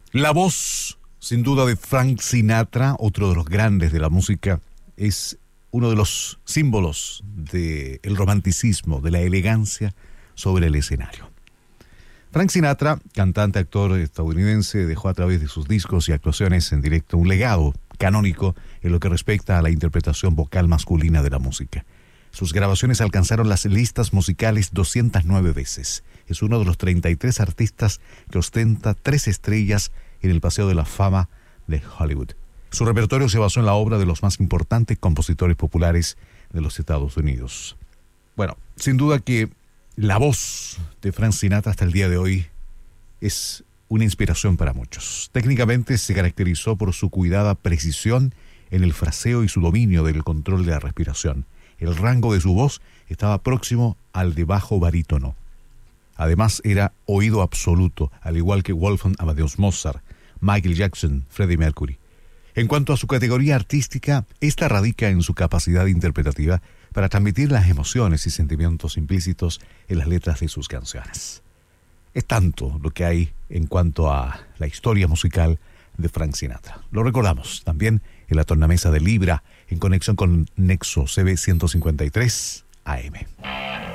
La voz, sin duda, de Frank Sinatra, otro de los grandes de la música, es uno de los símbolos del romanticismo, de la elegancia sobre el escenario. Frank Sinatra, cantante, actor estadounidense, dejó a través de sus discos y actuaciones en directo un legado canónico en lo que respecta a la interpretación vocal masculina de la música. Sus grabaciones alcanzaron las listas musicales 209 veces. Es uno de los 33 artistas que ostenta 3 estrellas en el Paseo de la Fama de Hollywood. Su repertorio se basó en la obra de los más importantes compositores populares de los Estados Unidos. Bueno, sin duda que la voz de Frank Sinatra hasta el día de hoy es una inspiración para muchos. Técnicamente se caracterizó por su cuidada precisión en el fraseo y su dominio del control de la respiración. El rango de su voz estaba próximo al de bajo barítono. Además era oído absoluto, al igual que Wolfgang Amadeus Mozart, Michael Jackson, Freddie Mercury. En cuanto a su categoría artística, esta radica en su capacidad interpretativa para transmitir las emociones y sentimientos implícitos en las letras de sus canciones. Es tanto lo que hay en cuanto a la historia musical de Frank Sinatra. Lo recordamos también en la tornamesa de Libra en conexión con Nexo CB 153 AM.